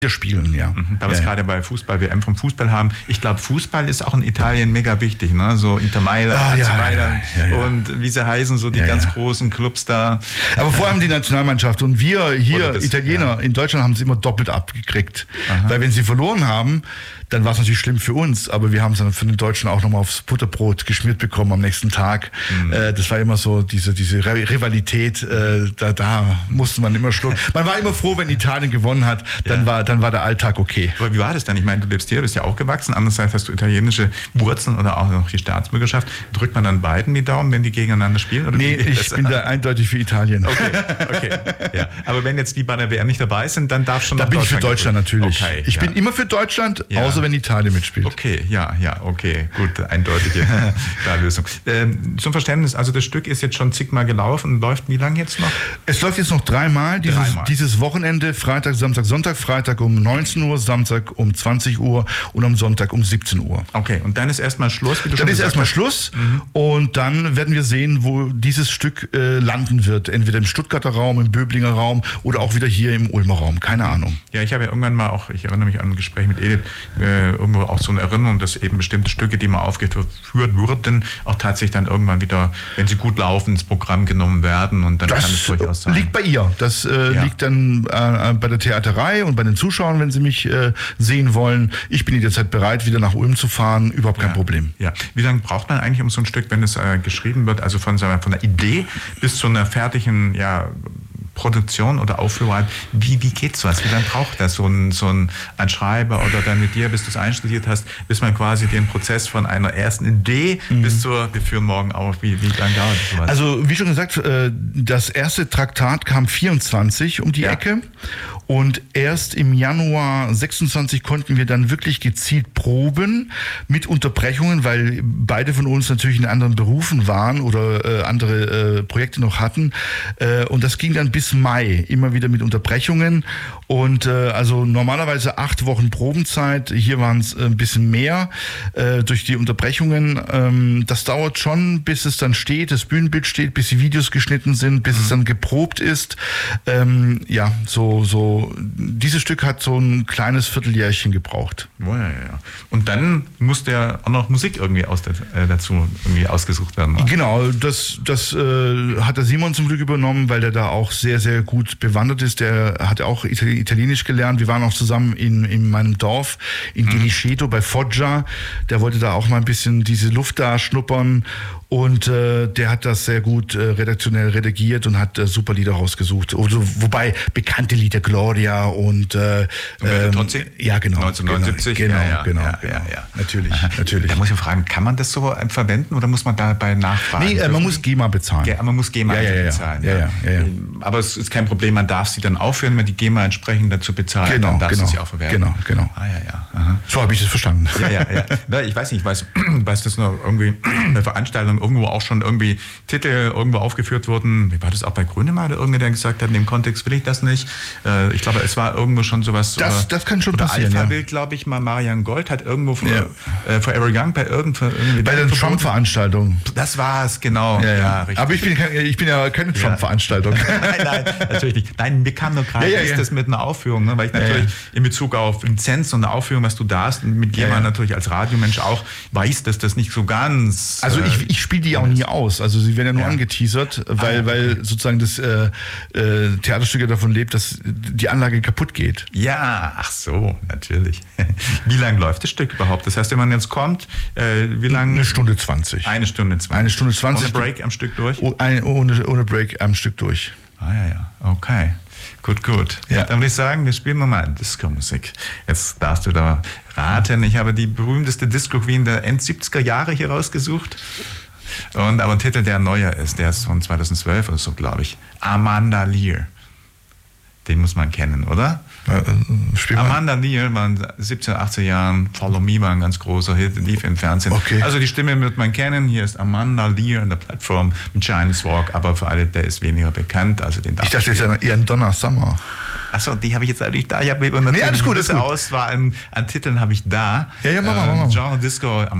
Wir spielen, ja. Da wir es gerade bei Fußball-WM vom Fußball haben. Ich glaube, Fußball ist auch in Italien mega wichtig, ne? So Inter Mailand, und wie sie heißen, so die ganz großen Clubs da. Aber vor allem die Nationalmannschaft. Und wir hier, Italiener, in Deutschland haben es immer doppelt abgekriegt. Aha. Weil wenn sie verloren haben, dann war es natürlich schlimm für uns, aber wir haben es dann für den Deutschen auch nochmal aufs Butterbrot geschmiert bekommen am nächsten Tag. Das war immer so diese Rivalität, da musste man immer schlucken. Man war immer froh, wenn Italien gewonnen hat, dann war der Alltag okay. Aber wie war das dann? Ich meine, du lebst hier, du bist ja auch gewachsen, andererseits hast du italienische Wurzeln oder auch noch die Staatsbürgerschaft. Drückt man dann beiden die Daumen, wenn die gegeneinander spielen? Oder nee, ich bin da eindeutig für Italien. Okay. Ja. Aber wenn jetzt die bei der WM nicht dabei sind, dann darfst du noch Deutschland. Da bin ich für Deutschland natürlich. Okay, ich bin immer für Deutschland, außer wenn Italien mitspielt. Okay, okay, gut, eindeutige Lösung. Zum Verständnis, also das Stück ist jetzt schon zigmal gelaufen, läuft wie lange jetzt noch? Es läuft jetzt noch dreimal. Dieses Wochenende, Freitag, Samstag, Sonntag, Freitag um 19 Uhr, Samstag um 20 Uhr und am Sonntag um 17 Uhr. Okay, und dann ist erstmal Schluss, wie du schon gesagt hast? Dann ist erstmal Schluss und dann werden wir sehen, wo dieses Stück landen wird. Entweder im Stuttgarter Raum, im Böblinger Raum oder auch wieder hier im Ulmer Raum. Keine Ahnung. Ja, ich habe ja irgendwann mal auch, ich erinnere mich an ein Gespräch mit Edith, irgendwo auch so eine Erinnerung, dass eben bestimmte Stücke, die mal aufgeführt wurden, auch tatsächlich dann irgendwann wieder, wenn sie gut laufen, ins Programm genommen werden und dann kann es durchaus sein. Das liegt bei ihr. Das liegt dann bei der Theaterei und bei den Zuschauern, wenn sie mich sehen wollen. Ich bin jederzeit bereit, wieder nach Ulm zu fahren. Überhaupt kein Problem. Ja. Wie lange braucht man eigentlich um so ein Stück, wenn es geschrieben wird, also von der Idee bis zu einer fertigen, Produktion oder Aufführung, wie geht sowas? Wie lange braucht das so ein Schreiber oder dann mit dir, bis du es einstudiert hast, bis man quasi den Prozess von einer ersten Idee bis zur, wir führen morgen auf, wie lange dauert das sowas? Also wie schon gesagt, das erste Traktat kam 24 um die Ecke und erst im Januar 26 konnten wir dann wirklich gezielt proben mit Unterbrechungen, weil beide von uns natürlich in anderen Berufen waren oder andere Projekte noch hatten und das ging dann bis Mai, immer wieder mit Unterbrechungen und also normalerweise 8 Wochen Probenzeit, hier waren es ein bisschen mehr durch die Unterbrechungen. Das dauert schon, bis es dann steht, das Bühnenbild steht, bis die Videos geschnitten sind, bis es dann geprobt ist. Dieses Stück hat so ein kleines Vierteljährchen gebraucht. Oh, ja. Und dann muss der auch noch Musik irgendwie dazu irgendwie ausgesucht werden. Oder? Genau, das hat der Simon zum Glück übernommen, weil der da auch sehr, sehr gut bewandert ist. Der hat auch Italienisch gelernt. Wir waren auch zusammen in meinem Dorf, in Deliceto bei Foggia. Der wollte da auch mal ein bisschen diese Luft da schnuppern. Und der hat das sehr gut redaktionell redigiert und hat super Lieder rausgesucht. Also, wobei bekannte Lieder, Gloria und ja, genau. 1979. Genau. Natürlich. Da muss ich fragen, kann man das so verwenden oder muss man dabei nachfragen? Nee, man muss GEMA bezahlen. Ja, man muss GEMA bezahlen. Ja. Aber es ist kein Problem, man darf sie dann aufhören, wenn die GEMA entsprechend dazu bezahlt, dann darfst du sie auch verwerten. Genau. Aha. So habe ich das verstanden. Ja. Ich weiß nicht, weiß das noch irgendwie eine Veranstaltung irgendwo auch schon irgendwie Titel irgendwo aufgeführt wurden. Wie war das auch bei Grönemeyer, irgendwer, der gesagt hat, in dem Kontext will ich das nicht. Ich glaube, es war irgendwo schon sowas. Das kann schon passieren. Alpha-Bild, glaube ich mal, Marian Gold hat irgendwo Forever Young bei der Trump-Veranstaltung. Das war es, genau. Ja, richtig. Aber ich bin ja keine Trump-Veranstaltung. Nein, natürlich nicht. Nein, mir kam nur gerade das mit einer Aufführung, ne? Weil ich natürlich in Bezug auf Lizenz und eine Aufführung, was du darfst, mit GEMA natürlich als Radiomensch auch weiß, dass das nicht so ganz... Also ich spiele die auch nie aus. Also sie werden ja nur angeteasert, weil sozusagen das Theaterstück davon lebt, dass die Anlage kaputt geht. Ja, ach so, natürlich. Wie lange läuft das Stück überhaupt? Das heißt, wenn man jetzt kommt, wie lange? 1:20. 1:20. Ohne Break am Stück durch? Ohne Break am Stück durch. Ja. Okay. Gut. Ja. Dann würde ich sagen, wir spielen nochmal Disco-Musik. Jetzt darfst du da raten. Ich habe die berühmteste Disco-Queen der End-70er Jahre hier rausgesucht. Aber ein Titel, der neuer ist, der ist von 2012 oder so, glaube ich. Amanda Lear. Den muss man kennen, oder? Amanda Lear war in den 70er, 80er Jahren, Follow Me war ein ganz großer Hit, lief im Fernsehen. Okay. Also die Stimme wird man kennen. Hier ist Amanda Lear in der Plattform mit Chinese Walk, aber für alle, der ist weniger bekannt. Also den ich dachte, das ist eher ein Donna Summer. Achso, die habe ich jetzt eigentlich da. Ich habe alles gut. Auswahl an Titeln habe ich da. Mach mal. Genre Disco.